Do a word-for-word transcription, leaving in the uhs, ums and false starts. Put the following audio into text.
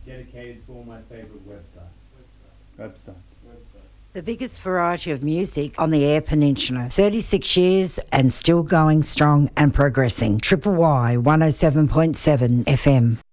dedicated to all my favourite websites. Websites. The biggest variety of music on the Eyre Peninsula. thirty-six years and still going strong and progressing. Triple Y one oh seven point seven F M.